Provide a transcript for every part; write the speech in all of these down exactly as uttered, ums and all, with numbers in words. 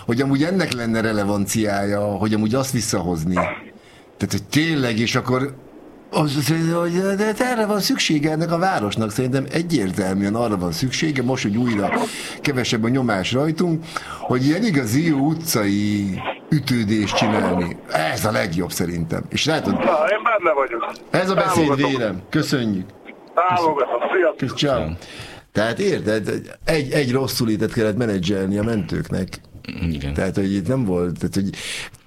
hogy amúgy ennek lenne relevanciája, hogy amúgy azt visszahozni. Tehát, hogy tényleg, és akkor az, hogy de erre van szüksége ennek a városnak, szerintem egyértelműen arra van szüksége, most, hogy újra kevesebb a nyomás rajtunk, hogy ilyen igazi utcai ütődést csinálni. Ez a legjobb szerintem. És látod? Na, én benne vagyok. Ez a beszéd vélem. Köszönjük. Támogatom. Sziasztok. Ciao. Tehát érted, egy, egy rosszulétet kellett menedzselni a mentőknek. Igen. Tehát, hogy itt nem volt, tehát, hogy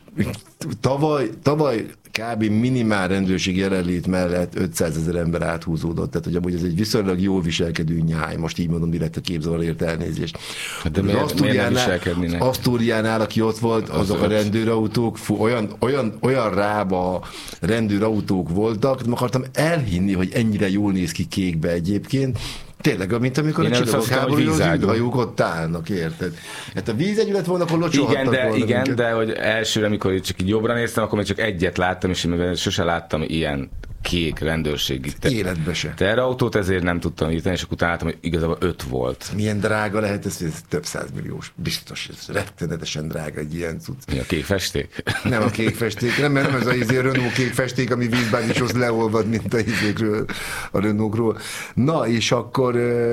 tavaly, tavaly kb. Minimál rendőrségi jelenlét mellett ötszázezer ember áthúzódott, tehát hogy amúgy ez egy viszonylag jól viselkedő nyáj, most így mondom, direkt a képzavarért elnézést. De miért, miért nem viselkednének? Asztóriánál, aki ott volt, azok a rendőrautók, fú, olyan, olyan, olyan rába rendőrautók voltak, nem akartam elhinni, hogy ennyire jól néz ki kékbe egyébként. Tényleg, mint amikor én a csillagok háborúja az űrhajók ott állnak, érted? Hát a vízegyű lett volna, akkor locsolhattak igen, de, volna. Igen, minket. de hogy elsőre, amikor csak így jobbra néztem, akkor még csak egyet láttam, és én sose láttam ilyen kék rendőrségi. Te, életbe se. Terrautót ezért nem tudtam írtani, és akkor utána láttam, hogy igazából öt volt. Milyen drága lehet ez, ez több százmilliós. Biztos, ez rettenetesen drága egy ilyen cucc. Mi a kék festék? Nem a kék festék, nem, nem ez a izé, Renault kék festék, ami vízbázishoz leolvad, mint a izékről, a Renaultról. Na, és akkor...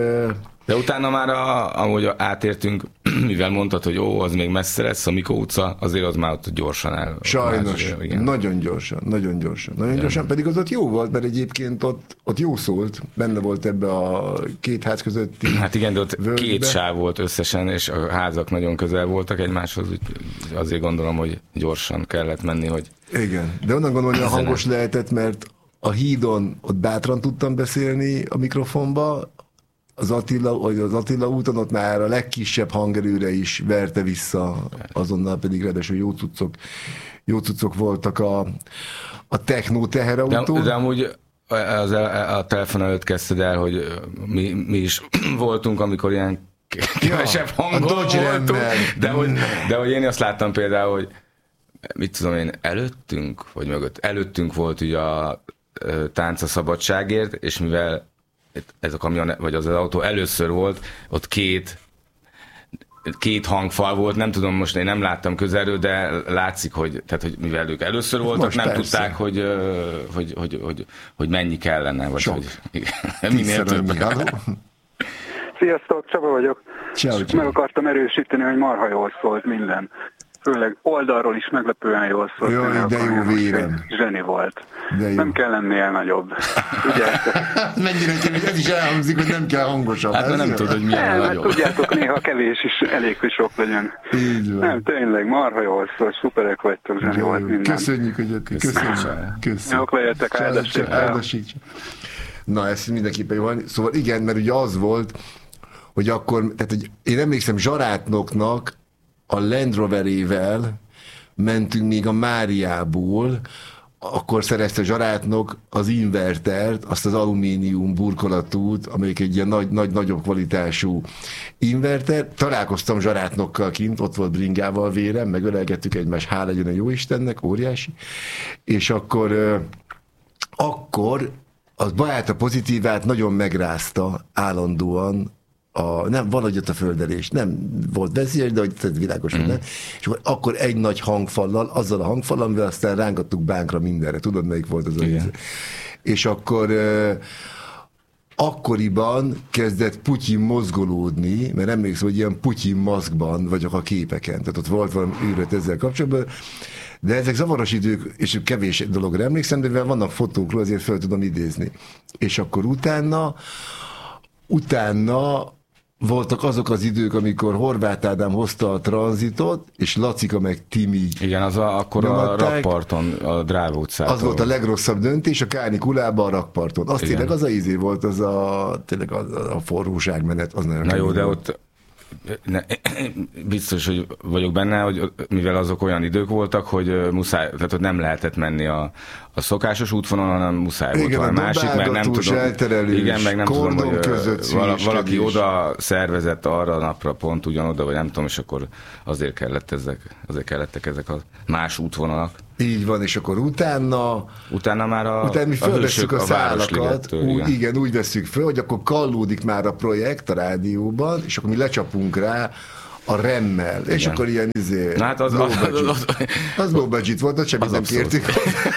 De utána már a, amúgy átértünk, mivel mondtad, hogy ó, az még messze lesz, a Mikó utca, azért az már ott gyorsan el. Sajnos, más, nagyon gyorsan, nagyon gyorsan. Nagyon igen. gyorsan, pedig az ott jó volt, mert egyébként ott, ott jó szólt, benne volt ebbe a két ház közötti hát igen, de ott völgybe. Két sáv volt összesen, és a házak nagyon közel voltak egymáshoz, azért gondolom, hogy gyorsan kellett menni, hogy... Igen, de onnan gondolom, hogy a hangos lehetett, mert a hídon ott bátran tudtam beszélni a mikrofonba, az Attila, vagy az Attila úton ott már a legkisebb hangerőre is verte vissza, azonnal pedig ráadásul jó cuccok, jó cuccok voltak a, a technó teherautó. De, de amúgy az, a, a telefon előtt kezdted el, hogy mi, mi is voltunk, amikor ilyen kevesebb ja, hangon voltunk, de hogy, de hogy én azt láttam például, hogy mit tudom én, előttünk, vagy mögött, előttünk volt ugye a Tánc a szabadságért, és mivel ez a kamion, vagy az, az autó először volt, ott két két hangfal volt, nem tudom, most én nem láttam közelről, de látszik, hogy, tehát, hogy mivel ők először voltak, most nem persze. tudták, hogy, hogy, hogy, hogy, hogy mennyi kellene, vagy sok. Hogy minél több. Sziasztok, Csaba vagyok. Ciao, meg akartam erősíteni, hogy marha jól szólt minden. Főleg oldalról is meglepően jól szólt. Jaj, de jó vérem. Zseni volt. Nem kell lennél nagyobb. Ugye? Mennyire kell, ez is elhangzik, hogy nem kell hangosabb. Hát nem, nem tudod, hogy milyen nem, nagyobb. Tudjátok, néha kevés is elég, hogy sok legyen. Így van. Nem, tényleg, marha jól szól, szuperek vagytok, Zseni volt minden. Köszönjük, hogy jöttek. Köszönjük. Köszönjük. Jók legyetek, áldassék. Na, ez mindenképpen jó van. Szóval igen, mert ugye az volt, hogy akkor, tehát hogy én emlékszem, Zsarátnoknak a Land Roverével mentünk még a Máriából, akkor szerezte Zsarátnok az invertert, azt az alumínium burkolatút, amelyik egy ilyen nagy, nagy, nagyobb kvalitású inverter. Találkoztam Zsarátnokkal kint, ott volt bringával vérem, megölelgettük egymást, hál' legyen a jóistennek, óriási. És akkor, akkor az Bajáta pozitívát nagyon megrázta állandóan, A, nem, valahogy ott a földelés, nem volt veszélyes, de hogy világos, hogy mm. nem. És akkor, akkor egy nagy hangfallal, azzal a hangfallal, amivel aztán rángattuk bánkra mindenre. Tudod, melyik volt az a víz? És akkor uh, akkoriban kezdett Putyin mozgolódni, mert emlékszem, hogy ilyen Putyin maszkban vagyok a képeken. Tehát ott volt valami őröt ezzel kapcsolatban. De ezek zavaros idők, és kevés dologra emlékszem, de vannak fotókról, azért fel tudom idézni. És akkor utána utána voltak azok az idők, amikor Horváth Ádám hozta a tranzitot, és Lacika meg Timi. Igen, az a, akkor a rakparton, a Dráva utcától. Az volt a legrosszabb döntés, a Kánikulában, a rakparton. Az igen. Tényleg az a izé volt, az a, tényleg a, a forróságmenet. Az Na jó, de volt. Ott ne, biztos, hogy vagyok benne, hogy mivel azok olyan idők voltak, hogy muszáj, tehát hogy nem lehetett menni a, a szokásos útvonalon, hanem muszáj igen, volt a másik, meg nem tudom. Igen, meg nem tudom, hogy vala, valaki oda szervezett arra a napra pont ugyanoda, vagy nem tudom, és akkor azért kellett ezek, azért kellettek ezek a más útvonalak. Így van, és akkor utána... Utána már a Utána mi fölvesszük a, a szálakat, úgy, igen. igen, úgy veszük föl, hogy akkor kallódik már a projekt a rádióban, és akkor mi lecsapunk rá a remmel, igen. És akkor ilyen izé, na hát az, low az, budget. Az, az, az low budget volt, ott semmit nem kértük.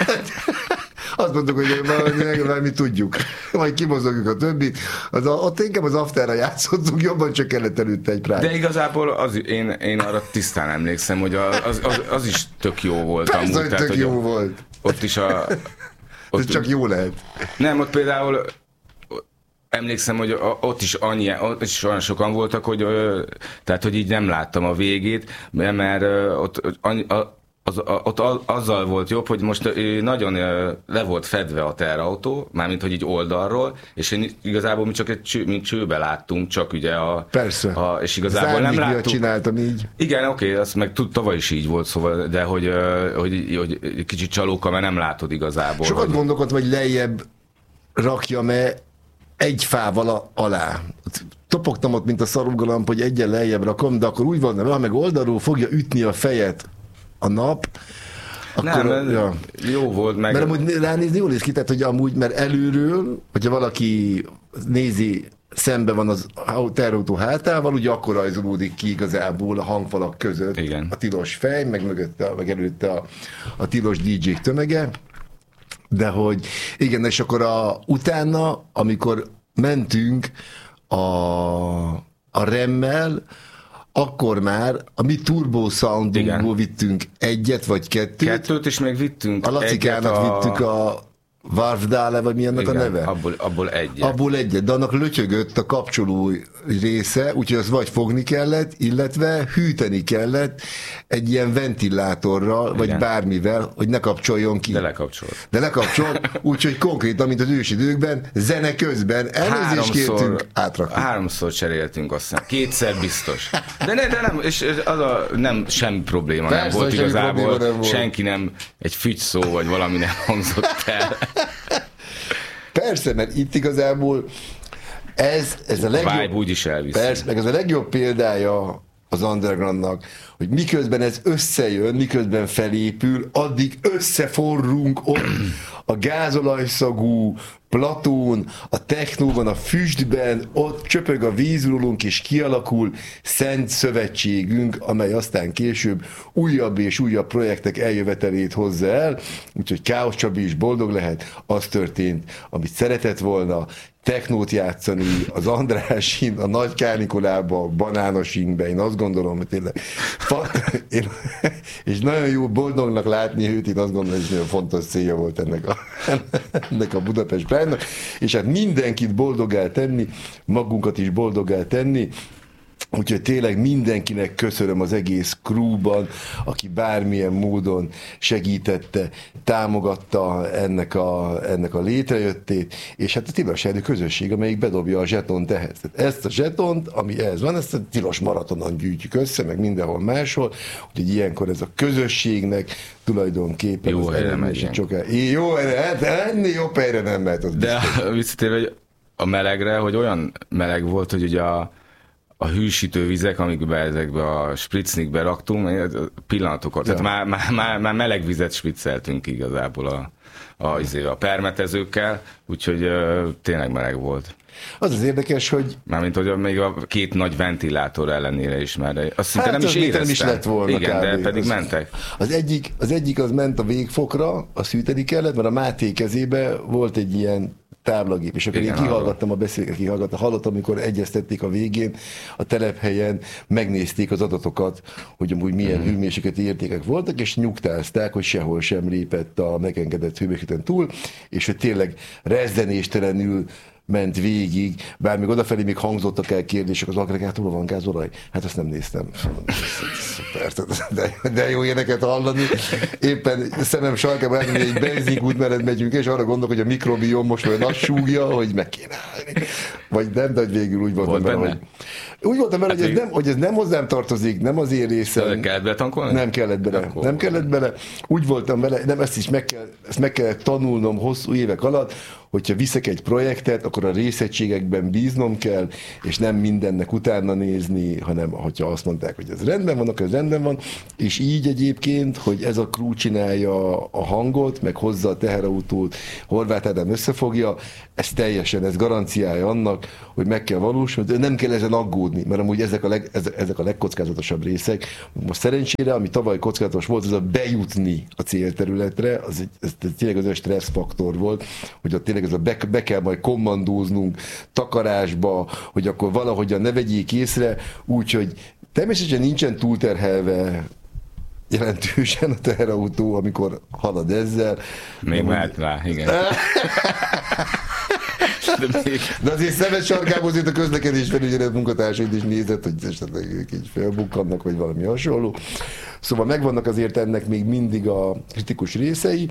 Azt mondtuk, hogy valami mi tudjuk. Majd kimozogjuk a többit. Az, ott inkább az afterra játszottunk, jobban csak kellett előtte egy Pride. De igazából az, én, én arra tisztán emlékszem, hogy az, az, az is tök jó volt. Persze, amúgy, hogy tehát, tök hogy jó volt. Ott is a... Ott, ez csak jó lehet. Nem, ott például emlékszem, hogy ott is, annyi, ott is olyan sokan voltak, hogy, tehát, hogy így nem láttam a végét, mert ott, annyi, az, ott azzal volt jobb, hogy most nagyon le volt fedve a terautó, mármint, hogy így oldalról, és én igazából mi csak egy cső, mint csőbe láttunk, csak ugye a... Persze. A, és igazából nem láttuk. Csináltam így. Igen, oké, azt meg tud, tavaly is így volt, szóval, de hogy, hogy, hogy kicsit csalóka, mert nem látod igazából. Sokat hogy... gondolkodtam, hogy lejjebb rakjam-e egy fával alá. Topogtam ott, mint a szaruggalamp, hogy egyen lejjebb rakom, de akkor úgy van, ha meg oldalról fogja ütni a fejet a nap, akkor... Nem, ja. Jó volt meg... Mert amúgy ránézni jól néz ki, tehát hogy amúgy, mert előről, hogyha valaki nézi, szembe van az terautó hátával, ugye akkor rajzolódik ki igazából a hangfalak között. Igen. A tilos fej, meg mögötte, meg előtte a, a tilos dé dzsé-k tömege. De hogy igen, és akkor a, utána, amikor mentünk a, a remmel, akkor már a mi turbo soundunkból vittünk egyet vagy kettőt. Kettőt, és még vittünk a Lacikának a... vittük a Warfdale, vagy mi annak igen, a neve? Abból, abból egyet. Abból egyet, de annak lötyögött a kapcsoló része, úgyhogy azt vagy fogni kellett, illetve hűteni kellett egy ilyen ventilátorral, igen. Vagy bármivel, hogy ne kapcsoljon ki. De lekapcsolt. De lekapcsolt, úgyhogy konkrétan, mint az ősidőkben, zene közben elnézést kértünk, átraktuk. Háromszor cseréltünk, aztán kétszer biztos. De, ne, de nem, és az a, nem, semmi probléma Persze, nem volt igazából, nem volt. Senki nem, egy fügy szó, vagy valami nem hangzott el. Persze, mert itt igazából ez, ez a legjobb... Vibe úgyis elviszi. Persze, meg ez a legjobb példája az undergroundnak, hogy miközben ez összejön, miközben felépül, addig összeforrunk ott a gázolajszagú platón, a technóban, a füstben, ott csöpög a vízrólunk, és kialakul szent szövetségünk, amely aztán később újabb és újabb projektek eljövetelét hozza el, úgyhogy Káosz Csabi is boldog lehet, az történt, amit szeretett volna, technót játszani az Andrásin, a Nagy Kárnikolába, a Banánosinkbe, én azt gondolom, hogy tényleg én, és nagyon jó boldognak látni őt, én azt gondolom, hogy nagyon fontos célja volt ennek a, ennek a Budapest Pride-nak, és hát mindenkit boldoggá tenni, magunkat is boldoggá tenni, úgyhogy tényleg mindenkinek köszönöm az egész crewban, aki bármilyen módon segítette, támogatta ennek a, ennek a létrejöttét, és hát a Tilos Erdő közösség, amelyik bedobja a zsetont ehhez. Tehát ezt a zsetont, ami ehhez van, ezt a Tilos maratonon gyűjtjük össze, meg mindenhol máshol, úgyhogy ilyenkor ez a közösségnek tulajdonképpen jó helyre megyünk. Jó helyre, hát ennél jobb helyre nem mehet. De visszatérve, hogy a melegre, hogy olyan meleg volt, hogy ugye a a hűsítő vizek, amikbe ezekbe a spritznikbe raktunk, pillanatokat. Ja. Tehát már, már, már, már meleg vizet spricceltünk igazából a, a, a permetezőkkel, úgyhogy uh, tényleg meleg volt. Az az érdekes, hogy... Mármint, hogy még a két nagy ventilátor ellenére is, mert azt szinte hát nem is éreztem. Nem is lett volna. Igen, de pedig az, mentek. Az egyik, az egyik az ment a végfokra, azt hűteni kellett, mert a Máté kezébe volt egy ilyen táblagép, és akkor igen, én kihallgattam a beszélget, kihallgattam, hallottam, amikor egyeztették a végén, a telephelyen megnézték az adatokat, hogy amúgy milyen mm. hőmérsékleti értékek voltak, és nyugtázták, hogy sehol sem lépett a megengedett hőmérsékleten túl, és hogy tényleg rezzenéstelenül ment végig, bár még odafelé még hangzottak el kérdések, az agregátorban van gázolaj? Hát azt nem néztem. Szuper, de, de jó éneket hallani. Éppen szemem sarkában elmenni, egy benzinkút mellett megyünk, és arra gondolok, hogy a mikrobiom most olyan azt súgja, hogy meg kéne állni. Vagy nem, de végül úgy voltam Volt vele, hogy... Úgy voltam vele, hát hogy, ez nem, hogy ez nem hozzám tartozik, nem az én részem. Nem kellett betankolni? Nem kellett bele. Akkor nem kellett bele. Úgy voltam vele, nem, ezt is meg, kell, ezt meg kellett tanulnom hosszú évek alatt, hogyha viszek egy projektet, akkor a részegységekben bíznom kell, és nem mindennek utána nézni, hanem hogyha azt mondták, hogy ez rendben van, akkor ez rendben van, és így egyébként, hogy ez a crew csinálja a hangot, meg hozza a teherautót, Horváth Ádám összefogja, ez teljesen, ez garanciája annak, hogy meg kell valósulni, de nem kell ezen aggódni, mert amúgy ezek a, leg, ezek a legkockázatosabb részek. Most szerencsére, ami tavaly kockázatos volt, az a bejutni a célterületre, az, ez, ez tényleg az a stresszfaktor volt, hogy ott tényleg ez a be, be kell majd kommandóznunk takarásba, hogy akkor valahogyan ne vegyék észre, úgyhogy természetesen nincsen túlterhelve jelentősen a teherautó, amikor halad ezzel. Még mehet rá, igen. De, még... De azért szemet sarkából azért a közlekedés felügyelet munkatársait is nézett, hogy esetleg ők így felbukkannak, vagy valami hasonló. Szóval megvannak azért ennek még mindig a kritikus részei,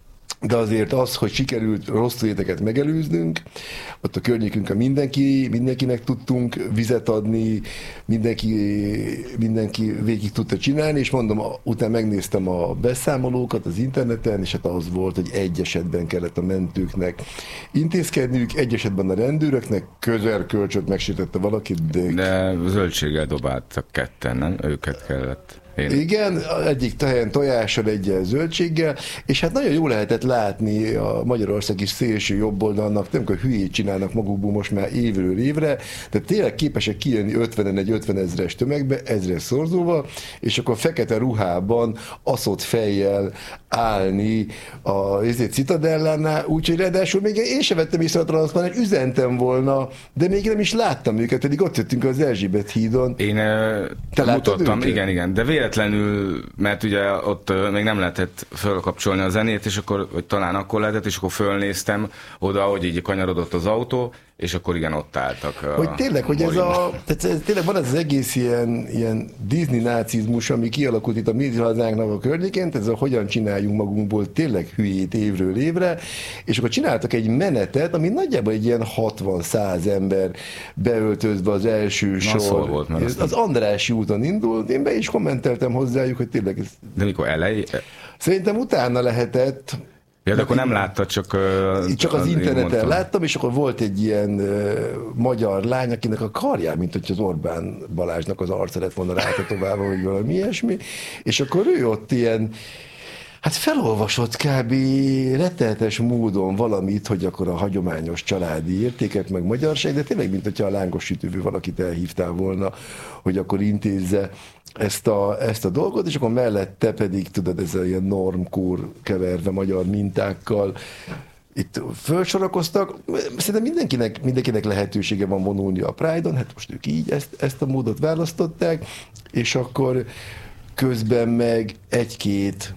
de azért az, hogy sikerült rossz téteket megelőznünk, ott a környékünkön mindenki, mindenkinek tudtunk vizet adni, mindenki, mindenki végig tudta csinálni, és mondom, utána megnéztem a beszámolókat az interneten, és hát az volt, hogy egy esetben kellett a mentőknek intézkedniük, egy esetben a rendőröknek, közel-kölcsöt megsértette valakit, de... De zöldséggel dobáltak ketten, nem? Őket kellett. Én. Igen, egyik helyen tojással, egy zöldséggel, és hát nagyon jó lehetett látni a magyarországi szélső jobboldalnak, nem, hogy hülyét csinálnak magukból most már évről évre, de tényleg képesek kijönni ötvenen egy ötven ezres tömegbe, ezres szorzóval, és akkor fekete ruhában, aszott fejjel állni a Citadellánál, úgyhogy ráadásul még én sem vettem észre a transzparens, üzentem volna, de még nem is láttam őket, pedig ott jöttünk az Erzsébet hídon. Én Te mutattam, igen, igen, de véletlenül, mert ugye ott még nem lehetett fölkapcsolni a zenét, és akkor, vagy talán akkor lehetett, és akkor fölnéztem oda, hogy így kanyarodott az autó, és akkor igen, ott álltak. Hogy tényleg, hogy ez a, tehát ez, tényleg van ez az egész ilyen, ilyen Disney nácizmus, ami kialakult itt a mi hazánknak a környékén, ez a hogyan csináljunk magunkból tényleg hülyét évről évre, és akkor csináltak egy menetet, ami nagyjából egy ilyen hatvan-száz ember beöltözve az első Na, sor. Szól volt, az aztán... Andrássy úton indult, én be is kommenteltem hozzájuk, hogy tényleg ez... De mikor elej? Szerintem utána lehetett. Ja, de akkor nem láttad, csak... Uh, csak az, az interneten láttam, és akkor volt egy ilyen uh, magyar lány, akinek a karján, mint hogy az Orbán Balázsnak az arca lett volna rátetoválva, vagy valami ilyesmi, és akkor ő ott ilyen, hát felolvasott kb. Rettenetes módon valamit, hogy akkor a hagyományos családi értékek, meg magyarság, de tényleg, mint hogyha a lángos sütőből valakit elhívtál volna, hogy akkor intézze ezt a, ezt a dolgot, és akkor mellette pedig, tudod, ez a ilyen normkór keverve magyar mintákkal itt fölsorakoztak. Szerintem mindenkinek, mindenkinek lehetősége van vonulni a Pride-on, hát most ők így ezt, ezt a módot választották, és akkor közben meg egy-két,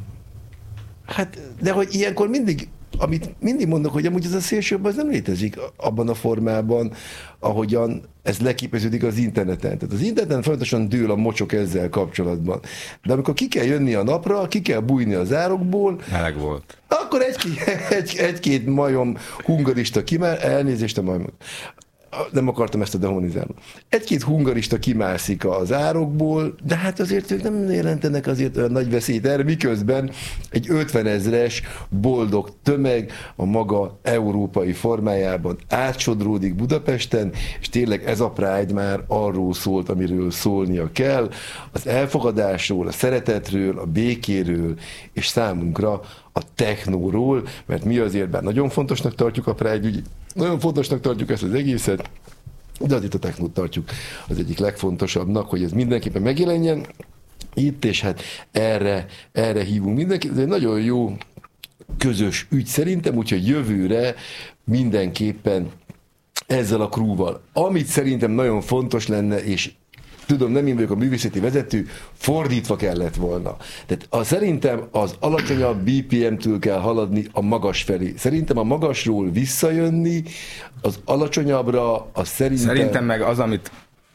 hát, de hogy ilyenkor mindig, amit mindig mondok, hogy amúgy ez a szélsőbb, az nem létezik abban a formában, ahogyan ez leképeződik az interneten. Tehát az interneten folyamatosan dől a mocsok ezzel kapcsolatban. De amikor ki kell jönni a napra, ki kell bújni az árokból, meleg volt. Akkor egy-két, egy, egy-két majom hungarista kimár, elnézést a majom. Nem akartam ezt a demonizálni. Egy-két hungarista kimászik az árokból, de hát azért ők nem jelentenek azért olyan nagy veszélyt erre, miközben egy ötvenezres boldog tömeg a maga európai formájában átsodródik Budapesten, és tényleg ez a Pride már arról szólt, amiről szólnia kell, az elfogadásról, a szeretetről, a békéről, és számunkra a technóról, mert mi azért bár nagyon fontosnak tartjuk a Pride ügy, nagyon fontosnak tartjuk ezt az egészet, de azért a technót tartjuk az egyik legfontosabbnak, hogy ez mindenképpen megjelenjen itt, és hát erre, erre hívunk mindenkit. Ez egy nagyon jó közös ügy szerintem, úgyhogy jövőre mindenképpen ezzel a crewval. Amit szerintem nagyon fontos lenne, és tudom, nem én vagyok a művészeti vezető, fordítva kellett volna. Tehát a, szerintem az alacsonyabb bé pé em-től kell haladni a magas felé. Szerintem a magasról visszajönni, az alacsonyabbra, az szerintem... Szerintem meg az, amit,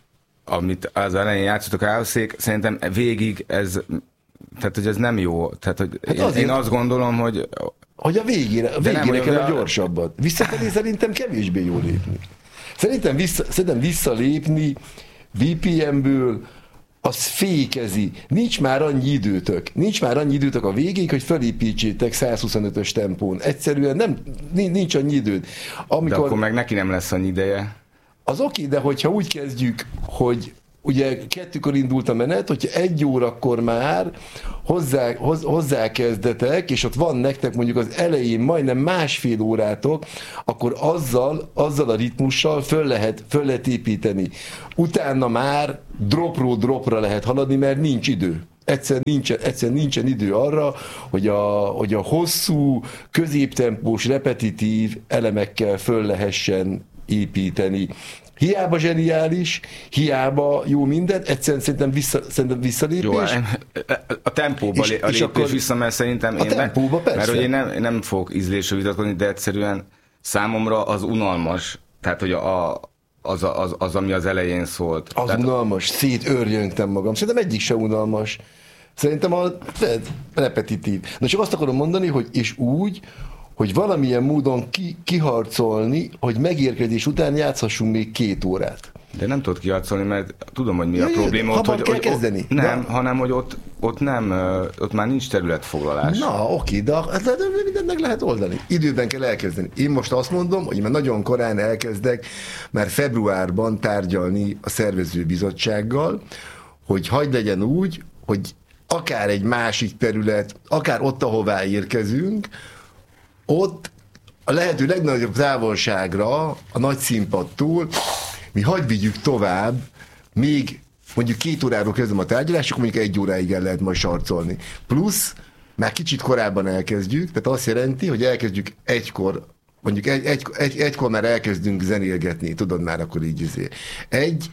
amit az elején játszottak elszék, szerintem végig ez, tehát hogy ez nem jó. Tehát, hogy hát én, azért, én azt gondolom, hogy... Hogy a végére, a végére nem, kell a gyorsabbat. Visszafelé szerintem kevésbé jó lépni. Szerintem, vissza, szerintem visszalépni vé pé em-ből az fékezi. Nincs már annyi időtök. Nincs már annyi időtök a végéig, hogy felépítsétek százhuszonötös tempón. Egyszerűen nem, nincs annyi időd. Amikor... De akkor meg neki nem lesz annyi ideje. Az oké, de hogyha úgy kezdjük, hogy ugye kettőkor indult a menet, hogyha egy órakor már hozzá, hoz, hozzákezdetek, és ott van nektek mondjuk az elején majdnem másfél órátok, akkor azzal, azzal a ritmussal föl lehet, föl lehet építeni. Utána már dropról dropra lehet haladni, mert nincs idő. Egyszerűen nincsen, egyszerűen nincsen idő arra, hogy a, hogy a hosszú, középtempós, repetitív elemekkel föl lehessen építeni. Hiába zseniális, hiába jó minden, egyszerűen szerintem, vissza, szerintem visszalépés. Jó, a tempóba és, a lépés vissza, mert szerintem a én tempóba, ne, persze. Mert hogy én nem, nem fogok ízlésről vitatkozni, de egyszerűen számomra az unalmas, tehát hogy a, az, az, az, ami az elején szólt. Az tehát, unalmas, szétörjöngtem magam. Szerintem egyik se unalmas. Szerintem a repetitív. Na csak azt akarom mondani, hogy és úgy, hogy valamilyen módon ki, kiharcolni, hogy megérkezés után játszhassunk még két órát. De nem tudod kiharcolni, mert tudom, hogy mi ja, a probléma. Ott, hogy, kell hogy, kezdeni. Nem, de... hanem, hogy ott, ott, nem, ott már nincs területfoglalás. Na, oké, de, de, de mindent meg lehet oldani. Időben kell elkezdeni. Én most azt mondom, hogy már nagyon korán elkezdek már februárban tárgyalni a szervezőbizottsággal, hogy hagyd legyen úgy, hogy akár egy másik terület, akár ott, ahová érkezünk, ott a lehető legnagyobb távolságra, a nagy színpadtól, mi hadd vigyük tovább, még mondjuk két óráról kezdem a tárgyalást, akkor mondjuk egy óráig el lehet majd sarcolni. Plusz, már kicsit korábban elkezdjük, tehát azt jelenti, hogy elkezdjük egykor, mondjuk egy, egy, egy, egykor már elkezdünk zenélgetni, tudod már akkor így izé. Egy,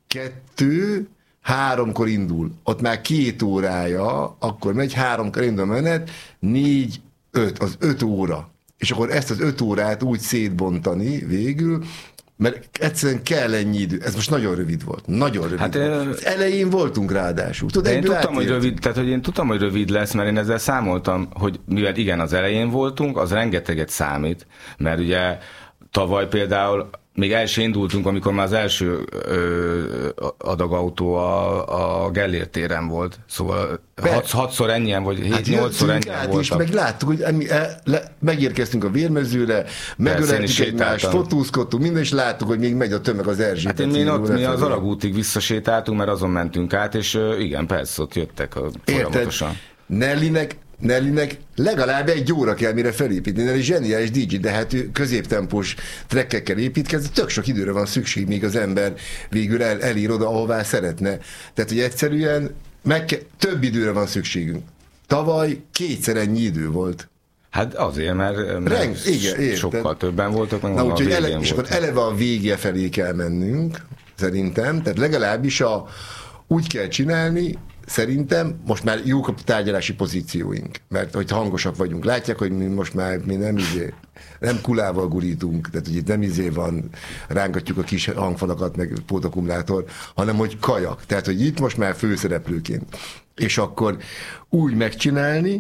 kettő, háromkor indul, ott már két órája, akkor megy, háromkor indul a menet, négy, öt, az öt óra. És akkor ezt az öt órát úgy szétbontani végül, mert egyszerűen kell ennyi idő. Ez most nagyon rövid volt. Nagyon rövid hát volt. Az elején voltunk ráadásul. Tudod, én tudtam, hogy rövid, tehát, hogy én tudtam, hogy rövid lesz, mert én ezzel számoltam, hogy mivel igen, az elején voltunk, az rengeteget számít, mert ugye tavaly például még el sem indultunk, amikor már az első ö, adagautó a, a Gellért téren volt. Szóval hat, hatszor ennyien, vagy hét-nyolcszor hát ennyien voltak. És meg láttuk, hogy emi, e, le, megérkeztünk a Vérmezőre, megöleltük egymást, fotózkodtunk, minden, és láttuk, hogy még megy a tömeg az Erzsébet. Hát én mi, ott, mi az Alagútig visszasétáltunk, mert azon mentünk át, és igen, persze, ott jöttek a folyamatosan. Nellinek Nellinek legalább egy óra kell, mire felépíteni. Nelly zseniális dé dzsé, de hát ő középtempós trekkekkel építkezik, tök sok időre van szükség, míg az ember végül el, elér oda, ahová szeretne. Tehát, hogy egyszerűen meg ke- több időre van szükségünk. Tavaly kétszer ennyi idő volt. Hát azért, mert, mert Reng, igen, sokkal tehát, többen voltak, meg na, a úgyhogy ele, és volt. akkor eleve a vége felé kell mennünk, szerintem. Tehát legalábbis a, úgy kell csinálni, szerintem most már jók a tárgyalási pozícióink, mert hogy hangosak vagyunk. Látják, hogy mi most már mi nem izé, nem kulával gurítunk, tehát hogy itt nem izé van, rángatjuk a kis hangfalakat, meg pótakkumulátor, hanem hogy kajak. Tehát, hogy itt most már főszereplőként. És akkor úgy megcsinálni,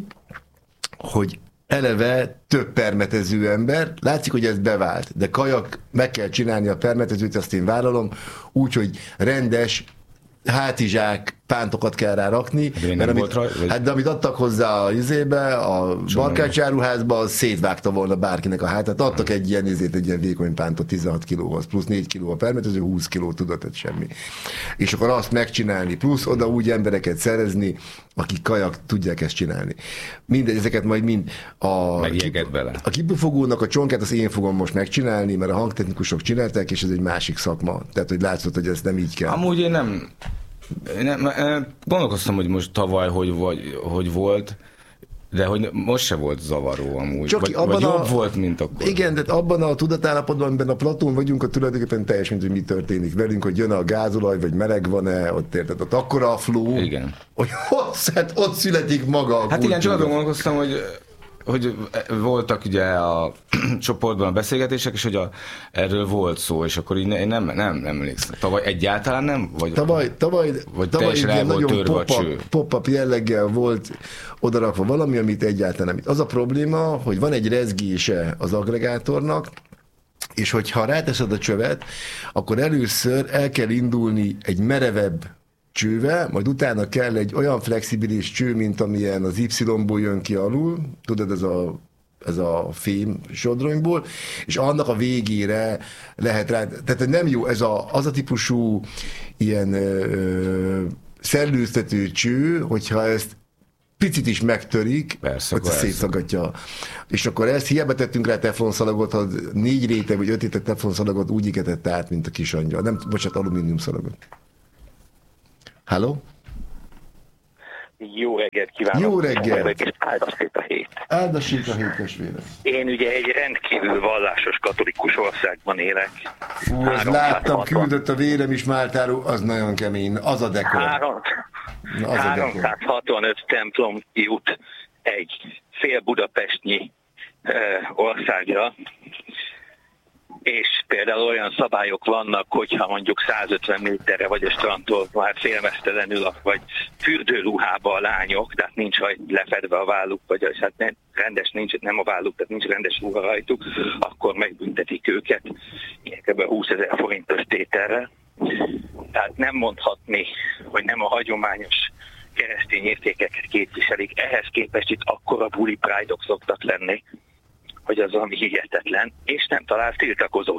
hogy eleve több permetező ember, látszik, hogy ez bevált, de kajak, meg kell csinálni a permetezőt, azt én vállalom, úgyhogy rendes hátizsák, pántokat kell rá rakni, de mert amit, rá, vagy... hát, de amit adtak hozzá a izébe, a barkácsáruházba, az szétvágta volna bárkinek a hátát. Adtak egy ilyen izét, egy ilyen vékony pántot tizenhat kilóhoz, plusz négy kiló a permetező, húsz kiló tudod, ez semmi. És akkor azt megcsinálni, plusz oda úgy embereket szerezni, akik kajak tudják ezt csinálni. Mindegy, ezeket majd mind a, kip, bele. a kipufogónak a csonkát, azt én fogom most megcsinálni, mert a hangtechnikusok csinálták, és ez egy másik szakma. Tehát, hogy látszott, hogy ez nem így kell. Amúgy én nem Nem, gondolkoztam, hogy most tavaly hogy, vagy, hogy volt, de hogy most se volt zavaró amúgy. Csak vagy, vagy jobb a, volt, mint akkor. Igen, de abban a tudatállapotban, amiben a Platón vagyunk, a tulajdonképpen teljesen, hogy mi történik velünk, hogy jön a gázolaj, vagy meleg van-e, ott érted, ott akkora a flow, igen. Hogy ott, hát ott születik maga a Hát kultúra. Igen, csak azon gondolkoztam, hogy hogy voltak ugye a csoportban a beszélgetések, és hogy a, erről volt szó, és akkor így ne, én nem, nem, nem emlékszem. Tavaly egyáltalán nem? Vagy, tavaly tavaly, vagy tavaly ilyen nagyon pop-up, pop-up jelleggel volt odarakva valami, amit egyáltalán nem. Az a probléma, hogy van egy rezgése az agregátornak, és hogyha ráteszed a csövet, akkor először el kell indulni egy merevebb csővel, majd utána kell egy olyan flexibilis cső, mint amilyen az Y-ból jön ki alul, tudod, ez a, ez a fém sodronyból, és annak a végére lehet rá, tehát nem jó, ez a, az a típusú ilyen ö, szellőztető cső, hogyha ezt picit is megtörik, persze, hogy szétszagadja. És akkor ezt hiába tettünk rá teflonszalagot, ha négy réteg vagy öt réteg teflonszalagot úgy igetett át, mint a kis angyal. Nem, bocsánat, alumínium szalagot. Halló? Jó reggelt kívánok! Jó reggelt! És áldassék a hét! Áldassék a hét, testvérem! Én ugye egy rendkívül vallásos katolikus országban élek. Fú, ezt láttam, küldött a vérem is Máltáról, az nagyon kemény, az a dekor. Három, Na, az háromszázhatvanöt templom jut egy fél budapestnyi uh, országra, és például olyan szabályok vannak, hogyha mondjuk százötven méterre vagy a strandtól már félmeztelenül, vagy fürdőruhába a lányok, tehát nincs lefedve a válluk, vagy hát nem, rendes nincs, nem a válluk, tehát nincs rendes ruha rajtuk, akkor megbüntetik őket ilyen kb. húszezer forintos tételre. Tehát nem mondhatni, hogy nem a hagyományos keresztény értékeket képviselik. Ehhez képest itt akkora bully pride-ok szoktak lenni, hogy az valami hihetetlen, és nem talált tiltakozót.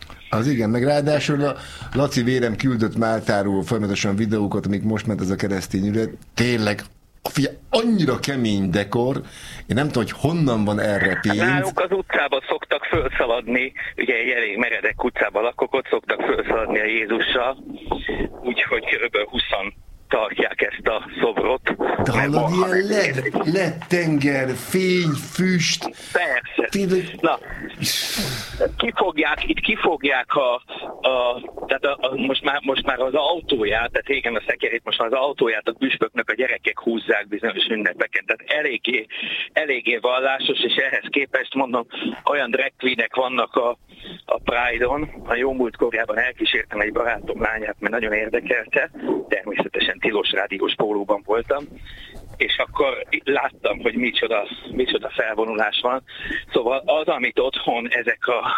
Az igen, meg ráadásul a Laci vérem küldött Máltáról folyamatosan videókat, amik most ment ez a keresztény ület. Tényleg, figyelj, annyira kemény dekor, én nem tudom, hogy honnan van erre pénz. Hát náluk az utcába szoktak fölszaladni, ugye egy elég meredek utcában lakok, ott szoktak fölszaladni a Jézussal, úgyhogy kb. húszan tartják ezt a szobrot. De hallod, ilyen led, led tenger, fény, füst. Persze. Tényleg... Na, kifogják, itt kifogják a, a tehát a, a, most, már, most már az autóját, tehát régen a szekerét, most már az autóját a püspöknek a gyerekek húzzák bizonyos ünnepeken, tehát eléggé, eléggé vallásos, és ehhez képest mondom, olyan drag queenek vannak a, a Pride-on. A jó múltkorjában elkísértem egy barátom lányát, mert nagyon érdekelte, természetesen tilos rádiós pólóban voltam, és akkor láttam, hogy micsoda, micsoda felvonulás van. Szóval az, amit otthon ezek a,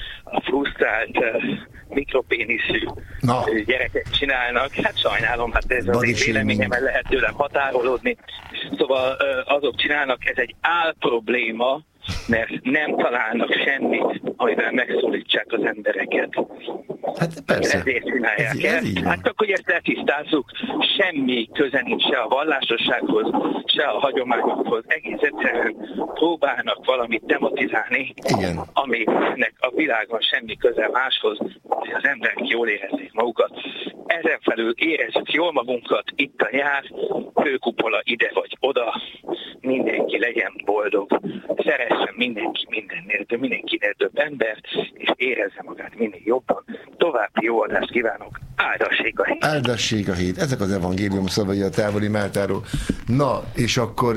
a frusztrált uh, mikropéniszű Na. gyerekek csinálnak, hát sajnálom, hát ez az én véleményemmel lehet tőlem határolódni. Szóval uh, azok csinálnak, ez egy álprobléma, mert nem találnak semmit, amivel megszólítsák az embereket. Hát persze. Ezért csinálják ez, ez el. Hát akkor, hogy ezt eltisztázzuk, semmi köze nincs se a vallásossághoz, se a hagyományokhoz. Egész egyszerűen próbálnak valamit tematizálni, Igen. aminek a világon semmi köze máshoz, hogy az emberek jól érezzék magukat. Ezen felül érezzük jól magunkat, itt a nyár, főkupola ide vagy oda, mindenki legyen boldog, szeressen mindenki mindennél, de mindenkinél több embert, és érezze magát minél jobban. További jó adást kívánok, áldassék a hét! Áldassék a hét! Ezek az evangélium szavai a távoli Máltáról. Na, és akkor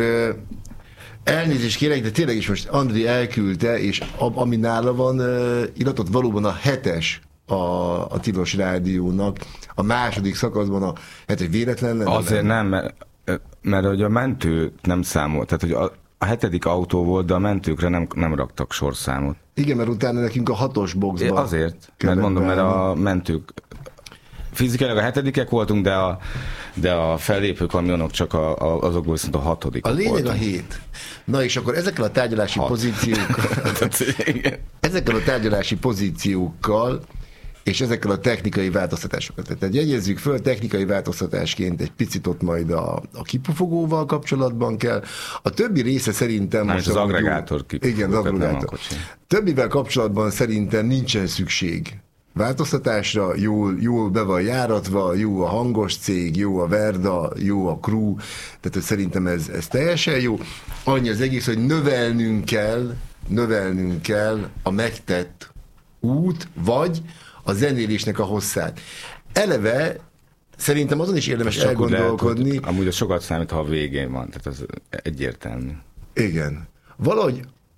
elnézést kérek, de tényleg is most Andri elküldte, és ami nála van iratott, valóban a hetes a, a Tilos Rádiónak, a második szakaszban a hetes véletlen lenne? Azért nem, mert, mert hogy a mentő nem számolt, tehát hogy a, a hetedik autó volt, de a mentőkre nem, nem raktak sorszámot. Igen, mert utána nekünk a hatos boxban. Azért, mert mondom, mert a mentők fizikailag a hetedikek voltunk, de a, de a fellépő kamionok csak a, a, azokból viszont a hatodik. A lényeg a hét. Na és akkor ezekkel a tárgyalási Hat. pozíciókkal ezekkel a tárgyalási pozíciókkal és ezekkel a technikai változtatásokat. Tehát jegyezzük föl, technikai változtatásként egy picit ott majd a, a kipufogóval kapcsolatban kell. A többi része szerintem... Nem, most az agregátor kipufogó. Igen, az agregátor. Többivel kapcsolatban szerintem nincsen szükség változtatásra, jól, jól be van járatva, jó a hangos cég, jó a Verda, jó a crew, tehát szerintem ez, ez teljesen jó. Annyi az egész, hogy növelnünk kell, növelnünk kell a megtett út, vagy a zenélésnek a hosszát. Eleve szerintem azon is érdemes Csak elgondolkodni. Lehet, amúgy az sokat számít, ha a végén van, tehát az egyértelmű. Igen. Valahogy,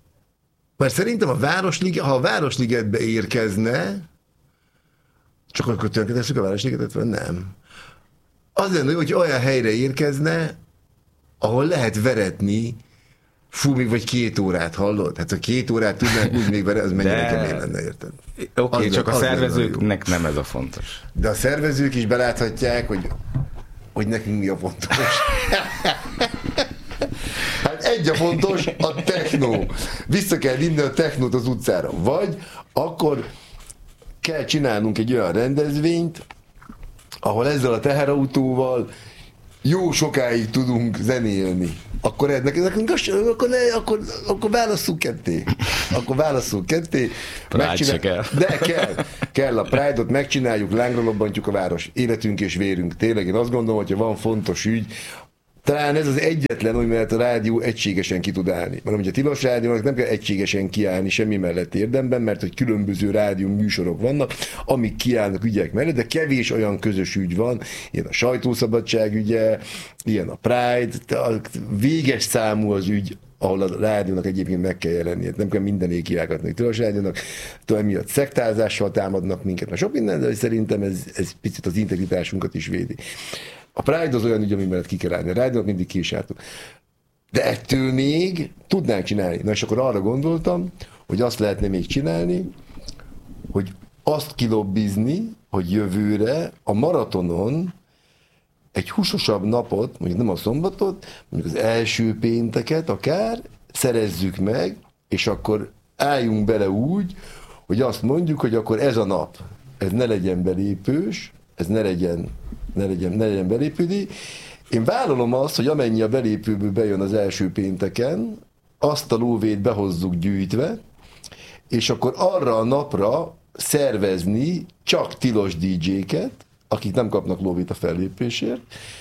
mert szerintem a Városliget, ha a Városligetbe érkezne, csak akkor tönkretesszük a Városligetet, vagy nem? Az lenne, hogy olyan helyre érkezne, ahol lehet veretni fú, még vagy két órát, hallod? Hát ha két órát tudnánk úgy még veretni, az mennyire De... kemény lenne, érted? Oké, okay, csak a szervezőknek nem ez a fontos. De a szervezők is beláthatják, hogy hogy nekünk mi a fontos. Hát egy a fontos, a technó. Vissza kell vinni a technót az utcára. Vagy akkor kell csinálnunk egy olyan rendezvényt, ahol ezzel a teherautóval jó sokáig tudunk zenélni. Akkor ennek, nekünk akkor, ne, akkor, akkor válasszuk ketté. Akkor válasszuk ketté. Pride kell. De kell. Kell a Pride-ot, megcsináljuk, lángra lobbantjuk a város. Életünk és vérünk. Tényleg én azt gondolom, hogyha van fontos ügy, talán ez az egyetlen, hogy mert a rádió egységesen ki tud állni. Mert ugye a tilos rádiónak nem kell egységesen kiállni semmi mellett érdemben, mert hogy különböző rádió műsorok vannak, amik kiállnak ügyek mellett, de kevés olyan közös ügy van, ilyen a sajtószabadság ügye, ilyen a Pride, a véges számú az ügy, ahol a rádiónak egyébként meg kell jelennie. Nem kell mindené kiállgatni a tilos rádiónak, talán miatt szektázással támadnak minket, mert sok minden, de szerintem ez, ez picit az integritásunkat is védi. A Pride az olyan ügy, ami mellett ki kell állni. A rádiónak mindig ki is álltunk. De ettől még tudnánk csinálni. Na és akkor arra gondoltam, hogy azt lehetne még csinálni, hogy azt kilobbizni, hogy jövőre a maratonon egy húsosabb napot, mondjuk nem a szombatot, mondjuk az első pénteket akár szerezzük meg, és akkor álljunk bele úgy, hogy azt mondjuk, hogy akkor ez a nap, ez ne legyen belépős, ez ne legyen, ne legyen, ne legyen belépődi. Én vállalom azt, hogy amennyi a belépőből bejön az első pénteken, azt a lóvét behozzuk gyűjtve, és akkor arra a napra szervezni csak tilos dé dzséket, akik nem kapnak lóvét a fellépésért,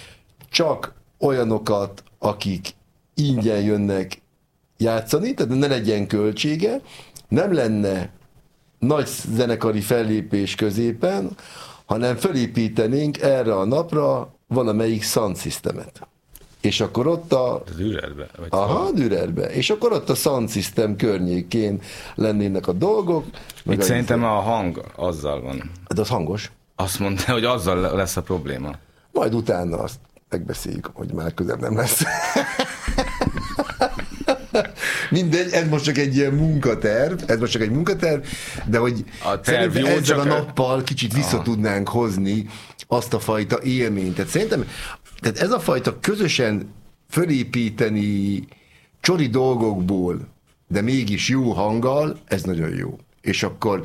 csak olyanokat, akik ingyen jönnek játszani, tehát ne legyen költsége, nem lenne nagy zenekari fellépés középen, hanem felépítenénk erre a napra valamelyik sound systemet. És akkor ott a... Dürerbe? Aha, Dürerbe. És akkor ott a sound system környékén lennének a dolgok. Itt a szerintem a hang azzal van. De az hangos. Azt mondta, hogy azzal lesz a probléma. Majd utána azt megbeszéljük, hogy már közel nem lesz. Mindegy, ez most csak egy ilyen munkaterv, ez most csak egy munkaterv, de hogy szerintem ezzel a nappal kicsit vissza Aha. tudnánk hozni azt a fajta élményt. Tehát szerintem tehát ez a fajta közösen fölépíteni csori dolgokból, de mégis jó hanggal, ez nagyon jó. És akkor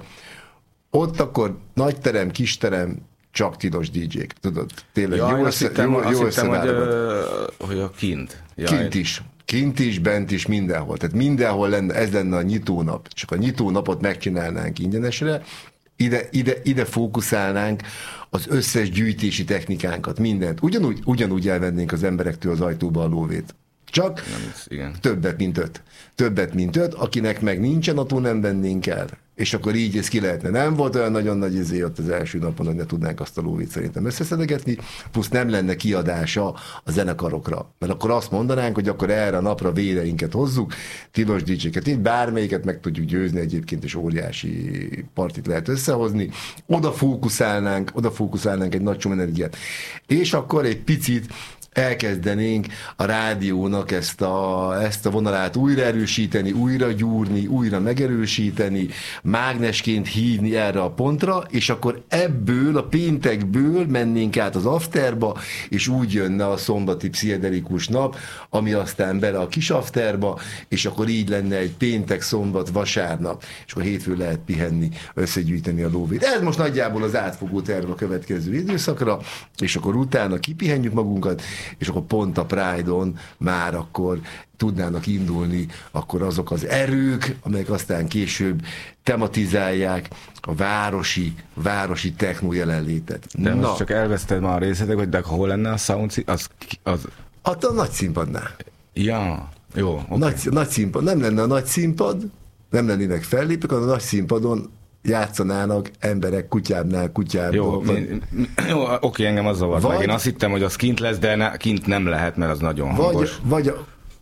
ott akkor nagy terem, kis terem, csak tilos dé dzsék, tudod? Tényleg ja, jó, azt össze, hittem, jó, azt jó hittem, hogy, ö, hogy a kint. Jaj. Kint is. Kint is, bent is, mindenhol. Tehát mindenhol lenne, ez lenne a nyitónap. Csak a nyitónapot megcsinálnánk ingyenesre, ide, ide, ide fókuszálnánk az összes gyűjtési technikánkat, mindent. Ugyanúgy, ugyanúgy elvennénk az emberektől az ajtóba a lóvét. Csak nem, igen. többet, mint öt. Többet, mint öt, akinek meg nincsen, attól nem vennénk el. És akkor így ez ki lehetne. Nem volt olyan nagyon nagy izé ott az első napon, hogy ne tudnánk azt a lóvét szerintem összeszedegetni, plusz nem lenne kiadása a zenekarokra. Mert akkor azt mondanánk, hogy akkor erre a napra véreinket hozzuk, tilos dé dzséket, így bármelyiket meg tudjuk győzni egyébként, és óriási partit lehet összehozni. Oda fókuszálnánk, oda fókuszálnánk egy nagy csomó energiát. És akkor egy picit elkezdenénk a rádiónak ezt a, ezt a vonalát újra erősíteni, újra gyúrni, újra megerősíteni, mágnesként hívni erre a pontra, és akkor ebből, a péntekből mennénk át az afterba, és úgy jönne a szombati pszichedelikus nap, ami aztán bele a kis afterba, és akkor így lenne egy péntek, szombat, vasárnap, és akkor hétfőn lehet pihenni, összegyűjteni a lóvét. Ez most nagyjából az átfogó terv a következő időszakra, és akkor utána kipihenjük magunkat, és akkor pont a Pride-on már akkor tudnának indulni akkor azok az erők, amelyek aztán később tematizálják a városi, városi techno jelenlétet. De Na. most csak elveszted már a részletek, hogy de hol lenne a sound, az, az... Hát a nagy színpadnál. Ja, jó. Okay. Nagy, nagy színpad. Nem lenne a nagy színpad, nem lennének fellépők, hanem a nagy színpadon játszanának emberek kutyábbnál, kutyábbal. Jó, mi, mi, jó, oké, engem az zavart vagy, meg. Én azt hittem, hogy az kint lesz, de ne, kint nem lehet, mert az nagyon hangos. Vagy, vagy a,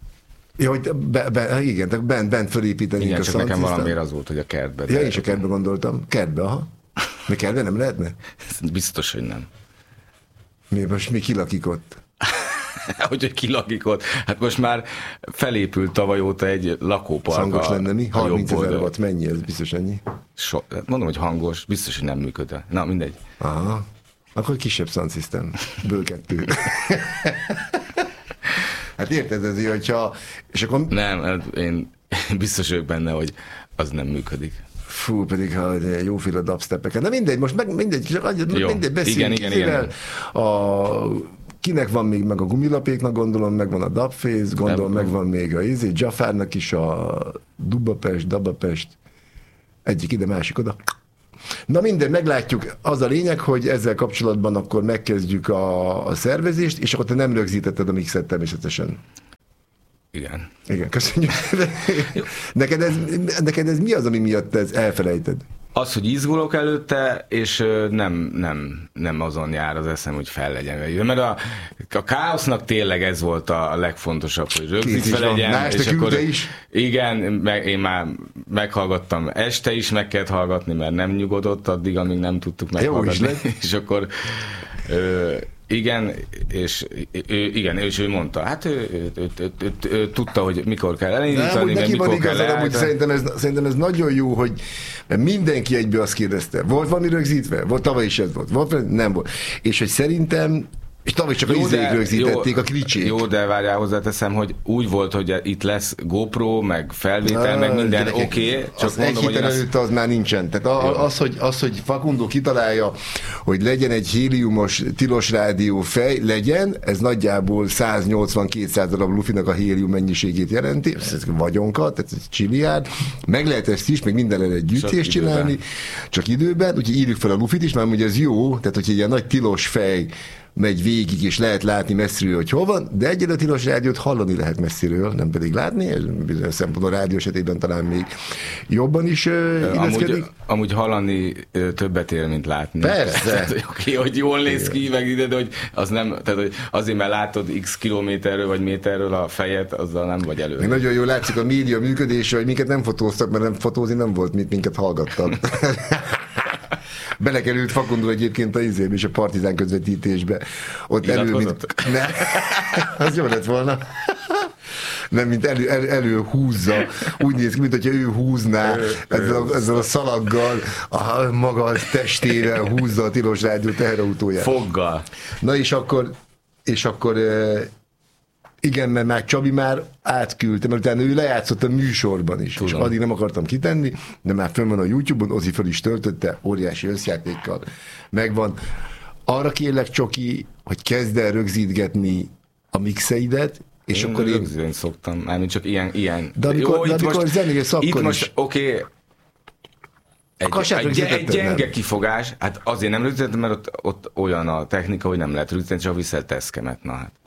ja, hogy be, be, igen, bent, bent fölépítenénk igen, a csak nekem valamiért az volt, hogy a kertbe. Ja, én is a kertbe gondoltam. Kertbe, aha. Mi kertbe nem lehetne? Biztos, hogy nem. Mi, most mi kilakik ott? hogy, hogy kilakik ott. Hát most már felépült tavaly óta egy lakópark. Hangos lenne mi? harmincezer watt, mennyi ez? Biztos ennyi? So, mondom, hogy hangos, biztos, hogy nem működne. Na, mindegy. Aha. Akkor kisebb sound systemből kettő. Hát érted, ez, hogyha... És akkor... Nem, én biztos vagyok benne, hogy az nem működik. Fú, pedig ha jóféle dubstepeket. Na mindegy, most meg mindegy, csak Jó. mindegy, beszéljünk. Igen, igen, igen. A... Kinek van még meg a gumilapéknak, gondolom, megvan a Dubface, gondolom, nem, megvan még a izé, Jaffarnak is a Dubapest, Dabapest, egyik ide, másik oda. Na minden, meglátjuk. Az a lényeg, hogy ezzel kapcsolatban akkor megkezdjük a, a szervezést, és akkor te nem rögzítetted a mixet természetesen. Igen. Igen, köszönjük. neked, ez, neked ez mi az, ami miatt ez elfelejted? Az, hogy izgulok előtte, és nem, nem, nem azon jár az eszem, hogy fel legyen. Mert a, a káosznak tényleg ez volt a legfontosabb, hogy rögzítve legyen. Más, és akkor, is? Igen, meg, én már meghallgattam este is, meg kellett hallgatni, mert nem nyugodott addig, amíg nem tudtuk meghallgatni. És akkor... Ö, Igen, és ő, igen, és ő mondta, hát ő, ő, ő, ő, ő, ő, ő tudta, hogy mikor kell elindítani, mert mikor kell leállítani. Szerintem ez, szerintem ez nagyon jó, hogy mert mindenki egyből azt kérdezte, volt valami rögzítve? Volt, tavaly is ez volt. volt nem volt. És hogy szerintem és tavaly csak jó, a izék rögzítették, jó, a kricsék. Jó, de várjál, hozzáteszem, hogy úgy volt, hogy itt lesz GoPro, meg felvétel, Na, meg minden oké. Okay, csak mondom, egy héten előtt az már nincsen. Tehát a, az, hogy, az, hogy Facundo kitalálja, hogy legyen egy héliumos tilos rádió fej, legyen, ez nagyjából száznyolcvan-kétszáz darab lufinak a hélium mennyiségét jelenti, ez vagyonkat, ez egy csiliárd. Meg lehet ezt is, meg minden lehet gyűjtést csinálni, időben. Csak időben, úgyhogy írjuk fel a lufit is, mert ugye ez jó, tehát hogy egy ilyen nagy tilos fej megy végig, és lehet látni messziről, hogy hol van, de egyre a tilos rádiót hallani lehet messziről, nem pedig látni, ez bizonyos szempontból a rádió esetében talán még jobban is uh, illeszkedik. Amúgy, amúgy hallani uh, többet ér, mint látni. Persze. Tehát, hogy, okay, hogy jól néz ki, meg ide, de hogy az nem, tehát hogy azért, mert látod x kilométerről vagy méterről a fejet, azzal nem vagy elő. Még nagyon jól látszik a média működése, hogy minket nem fotóztak, mert nem fotózni nem volt, mint minket hallgattak. Belekerült Facundo egyébként a izébe és a Partizán közvetítésbe. Ott elő, mint... Ne, az jó lett volna. Nem, mint elő, elő, elő húzza. Úgy néz ki, mint hogyha ő húzná ezzel a, ezzel a szalaggal, a maga testével húzza a tilos rádió teherautóját. Foggal. Na és akkor, és akkor igen, mert már Csabi már átküldte, mert utána ő lejátszott a műsorban is. Tudom. És addig nem akartam kitenni, de már fönn van a YouTube-on, Ozi föl is töltötte, óriási összjátékkal megvan. Arra kérlek, Csoki, hogy kezd el rögzítgetni a mixeidet, és én akkor én... Rögzíteni szoktam, mármint csak ilyen, ilyen. De amikor, Jó, de amikor zenélsz, akkor itt is. most, oké, okay, egy, egy, egy gyenge nem. Kifogás, hát azért nem rögzítettem, mert ott, ott olyan a technika, hogy nem lehet rögzíteni, csak viszel teszkemet, na hát.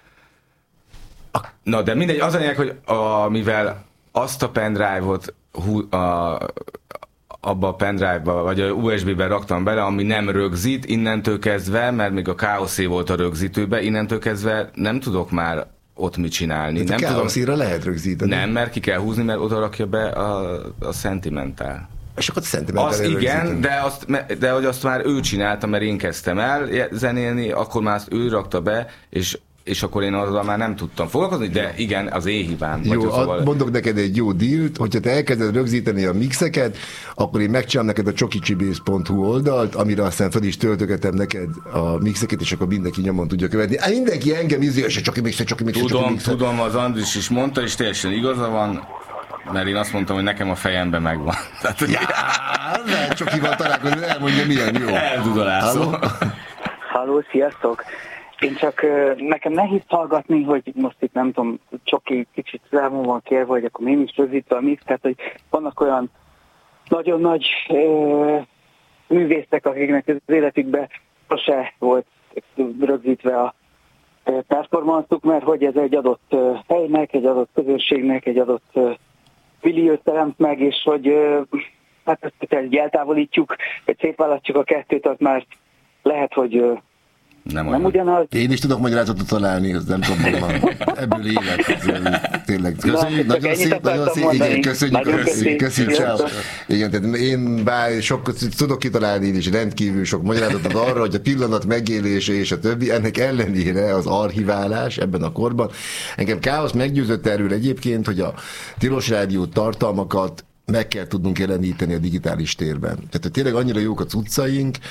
Na, de mindegy, az a lényeg, hogy a, mivel azt a pendrive-ot a, abba a pendrive-ba, vagy a u es bé-ben raktam bele, ami nem rögzít, innentől kezdve, mert még a káoszé volt a rögzítőbe, innentől kezdve nem tudok már ott mit csinálni. De nem a káoszéra lehet rögzíteni. Nem, mert ki kell húzni, mert oda rakja be a, a Sentimental. És akkor a Sentimental az igen, de, azt, de hogy azt már ő csinálta, mert én kezdtem el zenélni, akkor már azt ő rakta be, és és akkor én azzal már nem tudtam foglalkozni, de igen, az én hibám. Jó, szóval... mondok neked egy jó dílt, hogyha te elkezded rögzíteni a mixeket, akkor én megcsinálom neked a csokicsibész pont hu oldalt, amire aztán fel is töltögetem neked a mixeket, és akkor mindenki nyomon tudja követni. Á, mindenki engem ízi, és a csoki mixet, csoki mixet, tudom, csoki mixet. Tudom, az Andris is mondta, és teljesen igaza van, mert én azt mondtam, hogy nekem a fejemben megvan. Tehát, hogy... Ja, nem, csokival találkozni, elmondja milyen jó. Eldudolászol. Halló, sziasztok! Én csak, nekem nehéz hallgatni, hogy most itt nem tudom, Csoki kicsit számon van kérve, hogy akkor én is rögzítve a mix, tehát hogy vannak olyan nagyon nagy ö, művészek, akiknek az életükben sose volt rögzítve a performanszuk, mert hogy ez egy adott helynek, egy adott közönségnek, egy adott milliót teremt meg, és hogy ö, hát ezt egy eltávolítjuk, vagy szétválasztjuk a kettőt, az már lehet, hogy ö, Nem, nem ugyanaz. Én is tudok magyarázatot találni, az nem tudom, hogy van. Ebből élek. Tényleg. Köszönjük, nagyon szép, nagyon szép. Igen, köszönjük, köszönjük, köszönjük, ciao. Igen, tehát én bár sok tudok kitalálni, és rendkívül sok magyarázatot arra, hogy a pillanat megélése és a többi, ennek ellenére az archiválás ebben a korban. Engem káosz meggyőzött erről egyébként, hogy a tilos rádió tartalmakat meg kell tudnunk jeleníteni a digitális térben. Tehát tényleg annyira jók a cuccaink,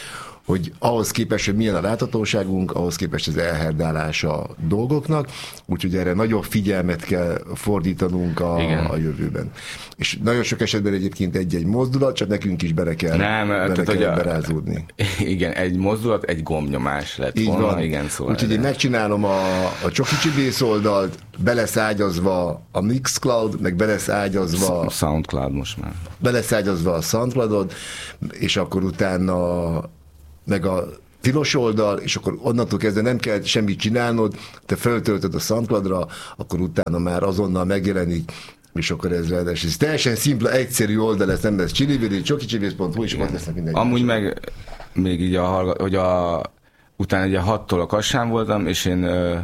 hogy ahhoz képest, hogy milyen a láthatóságunk, ahhoz képest az elherdálás a dolgoknak, úgyhogy erre nagyobb figyelmet kell fordítanunk a, a jövőben. És nagyon sok esetben egyébként egy-egy mozdulat, csak nekünk is bele kell, Nem, bele tehát, kell a, berázódni. Igen, egy mozdulat, egy gombnyomás lett Így volna. van. Igen, szóval úgyhogy én megcsinálom a, a Csoki Csibész oldalt, be lesz ágyazva a Mixcloud, meg be lesz ágyazva a Soundcloud most már. Be lesz ágyazva a Soundcloudod, és akkor utána meg a tilos oldal, és akkor onnantól kezdve nem kell semmit csinálnod, te föltöltöd a Soundcloudra, akkor utána már azonnal megjelenik, és akkor ez ráadásul. Ez teljesen szimpla, egyszerű oldal, ez nem lesz csilivédi, csokicsibész pont hu, és ott lesznek minden. Amúgy meg még így a hallgat, hogy a utána ugye hattól a Kassán voltam, és én ö,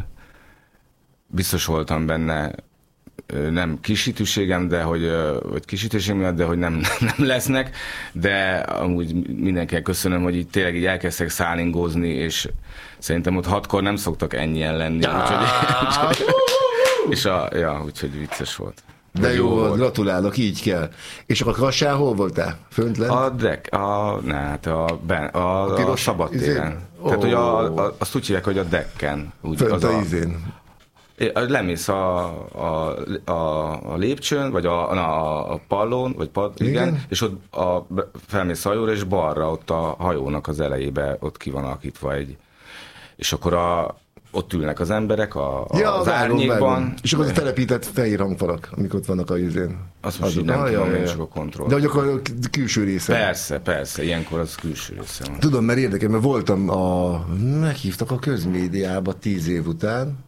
biztos voltam benne, ö, nem kisítőségem, de hogy, ö, vagy kisítőségem miatt, de hogy nem, nem lesznek, de amúgy mindenkinek köszönöm, hogy így tényleg így elkezdtek szállingózni, és szerintem ott hatkor nem szoktak ennyien lenni, úgyhogy, úgyhogy, és a, ja, úgyhogy vicces volt. De jó, jó volt, gratulálok, így kell. És akkor Kassán hol voltál? Fönt lent? A dek, a, ne, hát a, ben, a, a, a szabadtéren. Oh. Tehát, hogy a, a, azt úgy hívják, hogy a decken. Úgy, Fönt az a, a izén. Lemész a, a, a, a lépcsőn, vagy a, a, a pallón, vagy pad, igen. igen, és ott a, felmész a hajóra, és balra, ott a hajónak az elejébe, ott ki van alakítva egy, és akkor a ott ülnek az emberek a, a, ja, az vágom, árnyékban. Vágom. És akkor az a telepített fehér hangfalak, amik ott vannak a izén. Azt most így nem tudom, én csak a kontroll. De hogy akkor a külső része. Persze, persze, ilyenkor az külső része van. Tudom, mert érdekel, mert voltam a... Meghívtak a közmédiába tíz év után.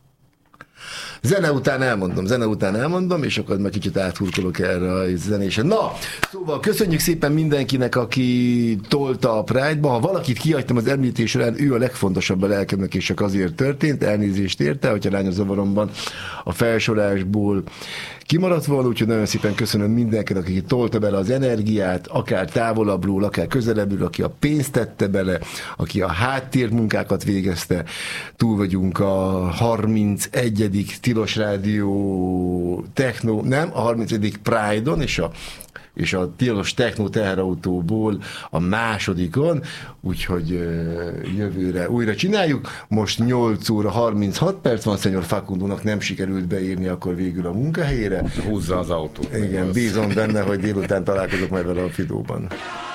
Zene után elmondom, zene után elmondom, és akkor meg kicsit áthurkolok erre a zenésen. Na, szóval köszönjük szépen mindenkinek, aki tolta a Pride-ba. Ha valakit kihagytam az említésre, ő a legfontosabb a lelkemnek, és csak azért történt, elnézést érte, hogyha lányozavaromban a felsorásból kimaradt volna, úgyhogy nagyon szépen köszönöm mindenkinek, aki tolta bele az energiát, akár távolabbról, akár közelebbről, aki a pénzt tette bele, aki a háttérmunkákat végezte. Túl vagyunk a harmincegyedik Tilos Rádió Techno, nem, a harmincegyedik Pride-on, és a és a Tilos Techno teherautóból a másodikon, úgyhogy jövőre újra csináljuk. Most nyolc óra harminchat perc van, Szenyor Facundónak nem sikerült beírni akkor végül a munkahelyére. Húzza az autót. Igen, bízom benne, hogy délután találkozok majd vele a Fidóban.